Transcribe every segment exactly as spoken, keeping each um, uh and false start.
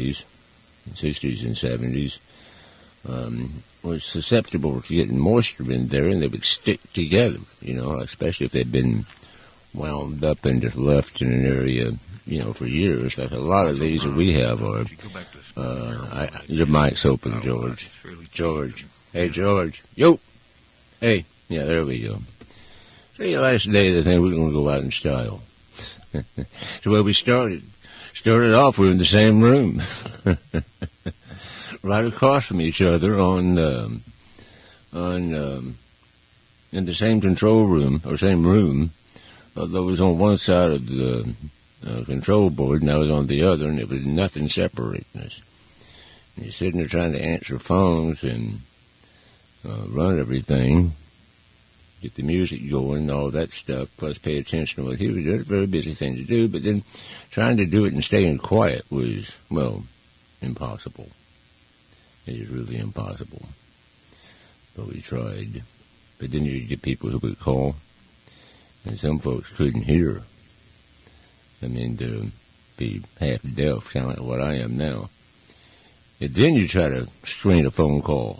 seventies, sixties and seventies, um, was susceptible to getting moisture in there, and they would stick together, you know, especially if they'd been wound up and just left in an area, you know, for years. Like a lot of these that we have are, uh, I, your mic's open, George. George. Hey, George. Yo. Hey. Yeah, there we go. So the last day of the thing, we're going to go out in style. So where we started. Started off, we were in the same room. Right across from each other on, um, on, um, in the same control room, or same room. Although it was on one side of the uh, control board, and I was on the other, and there was nothing separating us. And you're sitting there trying to answer phones and uh, run everything, get the music going, and all that stuff, plus pay attention to what he was doing. It's a very busy thing to do, but then trying to do it and staying quiet was, well, impossible. It is really impossible. But we tried. But then you get people who would call, and some folks couldn't hear. I mean, to be half deaf, kind of like what I am now. And then you try to screen a phone call.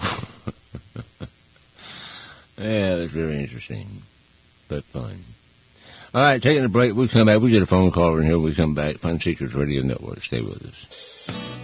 Yeah, that's very interesting, but fun. All right, taking a break. We come back. We get a phone call in here. We come back. Fun Seekers Radio Network. Stay with us.